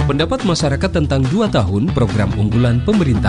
Pendapat masyarakat tentang 2 tahun program unggulan pemerintah.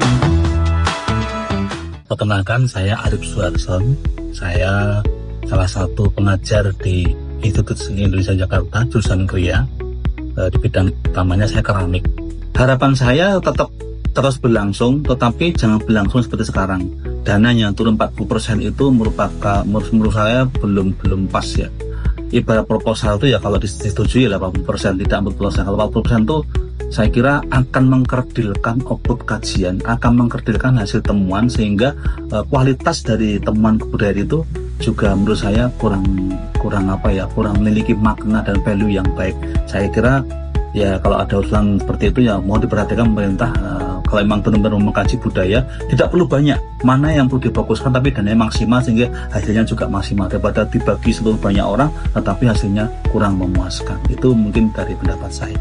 Perkenalkan, saya Arif Suharson. Saya salah satu pengajar di Institut Seni Indonesia Jakarta, jurusan Kriya. Di bidang utamanya saya keramik. Harapan saya tetap terus berlangsung, tetapi jangan berlangsung seperti sekarang. Dana yang turun 40% itu menurut saya belum pas ya. Ibarat proposal itu ya, kalau disetujui 80%, tidak 40%. Kalau 40% itu saya kira akan mengkerdilkan output kajian, akan mengkerdilkan hasil temuan, sehingga kualitas dari temuan kebudayaan itu juga menurut saya kurang memiliki makna dan value yang baik. Saya kira ya kalau ada usulan seperti itu ya mau diperhatikan pemerintah. Kalau memang benar-benar mengkaji budaya, tidak perlu banyak, mana yang perlu difokuskan tapi dananya maksimal sehingga hasilnya juga maksimal, daripada dibagi seluruh banyak orang tetapi hasilnya kurang memuaskan. Itu mungkin dari pendapat saya.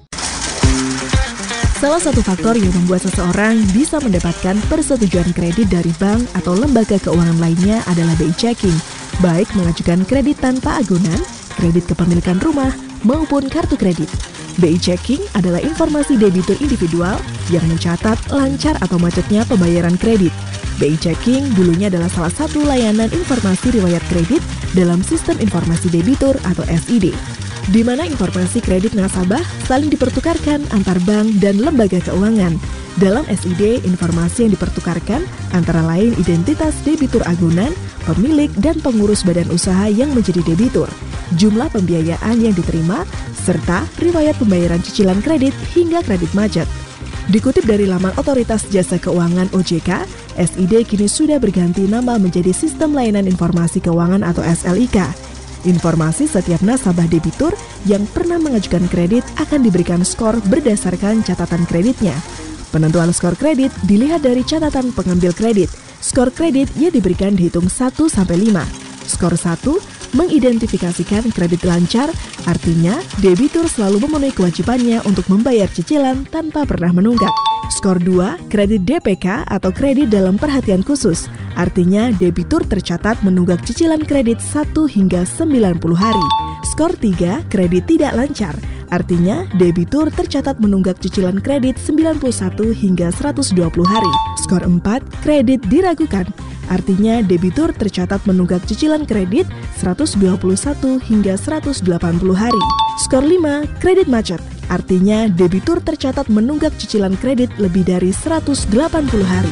Salah satu faktor yang membuat seseorang bisa mendapatkan persetujuan kredit dari bank atau lembaga keuangan lainnya adalah BI Checking, baik mengajukan kredit tanpa agunan, kredit kepemilikan rumah, maupun kartu kredit. BI Checking adalah informasi debitur individual yang mencatat lancar atau macetnya pembayaran kredit. BI Checking dulunya adalah salah satu layanan informasi riwayat kredit dalam sistem informasi debitur atau SID, di mana informasi kredit nasabah saling dipertukarkan antar bank dan lembaga keuangan. Dalam SID, informasi yang dipertukarkan antara lain identitas debitur agunan, pemilik dan pengurus badan usaha yang menjadi debitur, jumlah pembiayaan yang diterima, serta riwayat pembayaran cicilan kredit hingga kredit macet. Dikutip dari laman Otoritas Jasa Keuangan OJK, SID kini sudah berganti nama menjadi Sistem Layanan Informasi Keuangan atau SLIK. Informasi setiap nasabah debitur yang pernah mengajukan kredit akan diberikan skor berdasarkan catatan kreditnya. Penentuan skor kredit dilihat dari catatan pengambil kredit. Skor kredit yang diberikan dihitung 1-5. Skor 1 mengidentifikasikan kredit lancar, artinya debitur selalu memenuhi kewajibannya untuk membayar cicilan tanpa pernah menunggak. Skor 2, kredit DPK atau kredit dalam perhatian khusus, artinya debitur tercatat menunggak cicilan kredit 1 hingga 90 hari. Skor 3, kredit tidak lancar, artinya debitur tercatat menunggak cicilan kredit 91 hingga 120 hari. Skor 4, kredit diragukan, artinya debitur tercatat menunggak cicilan kredit 121 hingga 180 hari. Skor 5, kredit macet, artinya debitur tercatat menunggak cicilan kredit lebih dari 180 hari.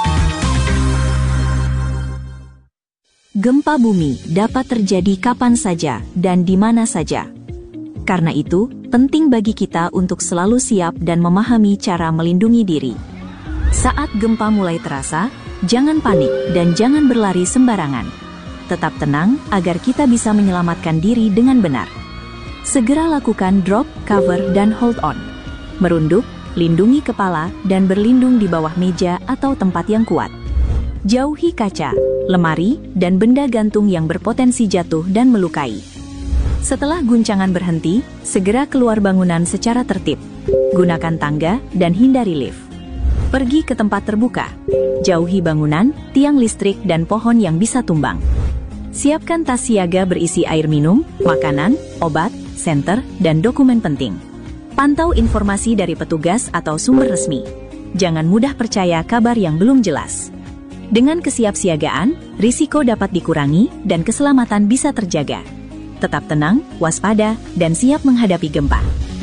Gempa bumi dapat terjadi kapan saja dan di mana saja. Karena itu, penting bagi kita untuk selalu siap dan memahami cara melindungi diri. Saat gempa mulai terasa, jangan panik dan jangan berlari sembarangan. Tetap tenang agar kita bisa menyelamatkan diri dengan benar. Segera lakukan drop, cover, dan hold on. Merunduk, lindungi kepala, dan berlindung di bawah meja atau tempat yang kuat. Jauhi kaca, lemari, dan benda gantung yang berpotensi jatuh dan melukai. Setelah guncangan berhenti, segera keluar bangunan secara tertib. Gunakan tangga dan hindari lift. Pergi ke tempat terbuka. Jauhi bangunan, tiang listrik, dan pohon yang bisa tumbang. Siapkan tas siaga berisi air minum, makanan, obat, senter, dan dokumen penting. Pantau informasi dari petugas atau sumber resmi. Jangan mudah percaya kabar yang belum jelas. Dengan kesiapsiagaan, risiko dapat dikurangi dan keselamatan bisa terjaga. Tetap tenang, waspada, dan siap menghadapi gempa.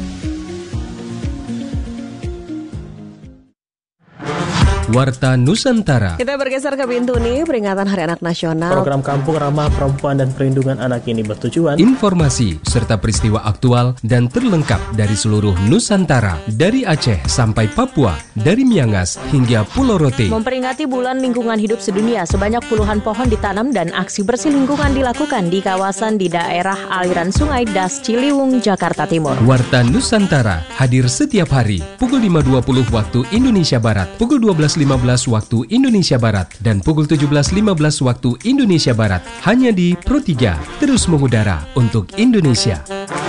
Warta Nusantara. Kita bergeser ke pintu nih, peringatan Hari Anak Nasional. Program Kampung Ramah Perempuan dan Perlindungan Anak ini bertujuan Informasi serta peristiwa aktual dan terlengkap dari seluruh Nusantara, dari Aceh sampai Papua, dari Miangas hingga Pulau Rote. Memperingati Bulan Lingkungan Hidup Sedunia, sebanyak puluhan pohon ditanam dan aksi bersih lingkungan dilakukan di kawasan di daerah aliran sungai Das Ciliwung, Jakarta Timur. Warta Nusantara hadir setiap hari pukul 5.20 waktu Indonesia Barat, pukul 12.15 waktu Indonesia Barat, dan pukul 17.15 waktu Indonesia Barat, hanya di Pro 3, terus mengudara untuk Indonesia.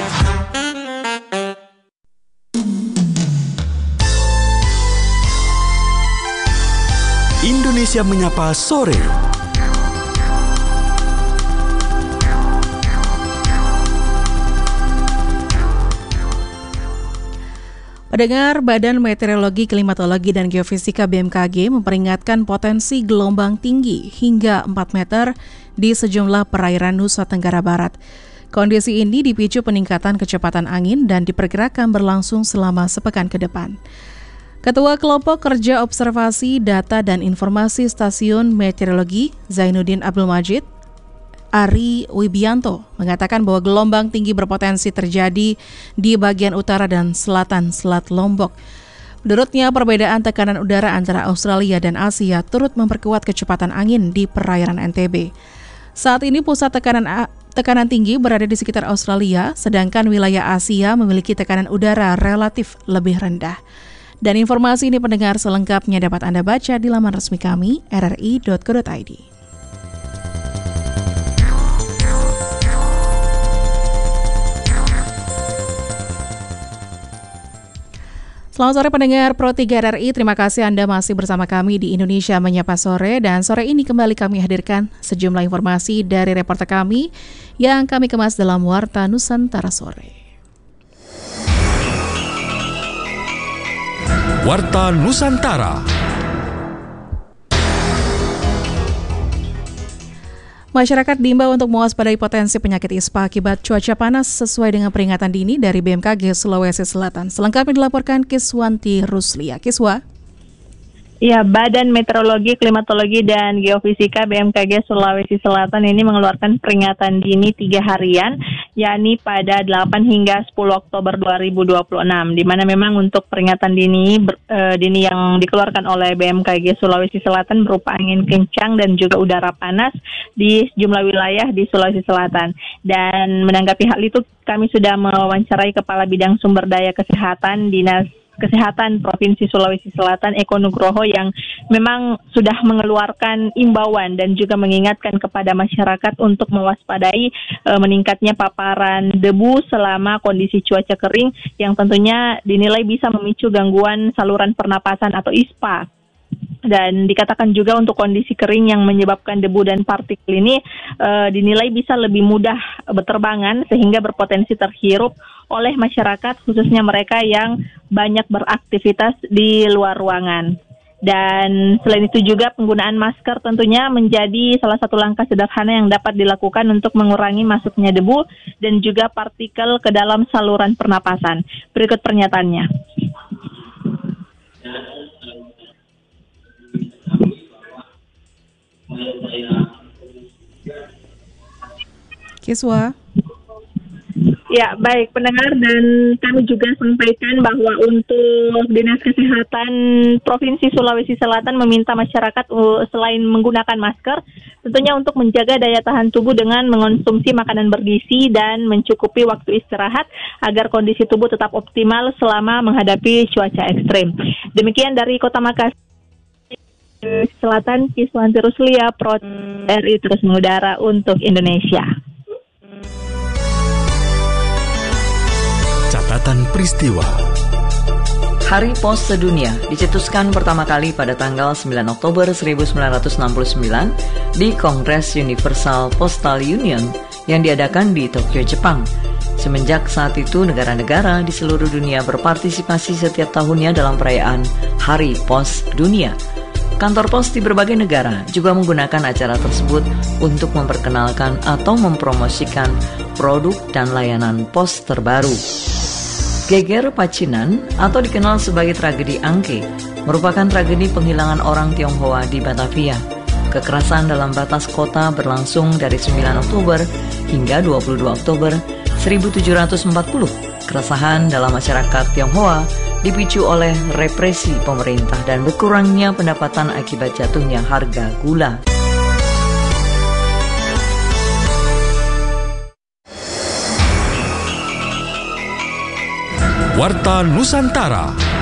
Indonesia Menyapa Sore. Pendengar, Badan Meteorologi, Klimatologi, dan Geofisika BMKG memperingatkan potensi gelombang tinggi hingga 4 meter di sejumlah perairan Nusa Tenggara Barat. Kondisi ini dipicu peningkatan kecepatan angin dan diperkirakan berlangsung selama sepekan ke depan. Ketua Kelompok Kerja Observasi Data dan Informasi Stasiun Meteorologi, Zainuddin Abdul Majid, Ari Wibianto, mengatakan bahwa gelombang tinggi berpotensi terjadi di bagian utara dan selatan Selat Lombok. Menurutnya, perbedaan tekanan udara antara Australia dan Asia turut memperkuat kecepatan angin di perairan NTB. Saat ini pusat tekanan tinggi berada di sekitar Australia, sedangkan wilayah Asia memiliki tekanan udara relatif lebih rendah. Dan informasi ini pendengar selengkapnya dapat Anda baca di laman resmi kami, rri.co.id. Selamat sore pendengar Pro 3 RRI, terima kasih Anda masih bersama kami di Indonesia Menyapa Sore, dan sore ini kembali kami hadirkan sejumlah informasi dari reporter kami yang kami kemas dalam Warta Nusantara Sore. Warta Nusantara. Masyarakat diimbau untuk mewaspadai potensi penyakit ispa akibat cuaca panas sesuai dengan peringatan dini dari BMKG Sulawesi Selatan. Selengkapnya dilaporkan Kiswanti Ruslia. Kiswa. Ya, Badan Meteorologi, Klimatologi, dan Geofisika BMKG Sulawesi Selatan ini mengeluarkan peringatan dini 3 harian, yakni pada 8 hingga 10 Oktober 2026, di mana memang untuk peringatan dini yang dikeluarkan oleh BMKG Sulawesi Selatan berupa angin kencang dan juga udara panas di sejumlah wilayah di Sulawesi Selatan. Dan menanggapi hal itu, kami sudah mewawancarai Kepala Bidang Sumber Daya Kesehatan Dinas Kesehatan Provinsi Sulawesi Selatan, Eko Nugroho, yang memang sudah mengeluarkan imbauan dan juga mengingatkan kepada masyarakat untuk mewaspadai meningkatnya paparan debu selama kondisi cuaca kering yang tentunya dinilai bisa memicu gangguan saluran pernapasan atau ISPA. Dan dikatakan juga untuk kondisi kering yang menyebabkan debu dan partikel ini dinilai bisa lebih mudah berterbangan sehingga berpotensi terhirup oleh masyarakat, khususnya mereka yang banyak beraktivitas di luar ruangan. Dan selain itu juga penggunaan masker tentunya menjadi salah satu langkah sederhana yang dapat dilakukan untuk mengurangi masuknya debu dan juga partikel ke dalam saluran pernapasan. Berikut pernyataannya. Kiswa. Ya, baik pendengar, dan kami juga sampaikan bahwa untuk Dinas Kesehatan Provinsi Sulawesi Selatan meminta masyarakat selain menggunakan masker, tentunya untuk menjaga daya tahan tubuh dengan mengonsumsi makanan bergizi dan mencukupi waktu istirahat agar kondisi tubuh tetap optimal selama menghadapi cuaca ekstrim. Demikian dari Kota Makassar Selatan, Kiswanti Ruslia, Pro RI terus mengudara untuk Indonesia. Catatan peristiwa. Hari Pos Sedunia dicetuskan pertama kali pada tanggal 9 Oktober 1969 di Kongres Universal Postal Union yang diadakan di Tokyo, Jepang. Semenjak saat itu, negara-negara di seluruh dunia berpartisipasi setiap tahunnya dalam perayaan Hari Pos Dunia. Kantor pos di berbagai negara juga menggunakan acara tersebut untuk memperkenalkan atau mempromosikan produk dan layanan pos terbaru. Geger Pacinan atau dikenal sebagai tragedi Angke merupakan tragedi penghilangan orang Tionghoa di Batavia. Kekerasan dalam batas kota berlangsung dari 9 Oktober hingga 22 Oktober 1740. Keresahan dalam masyarakat Tionghoa dipicu oleh represi pemerintah dan berkurangnya pendapatan akibat jatuhnya harga gula. Warta Nusantara.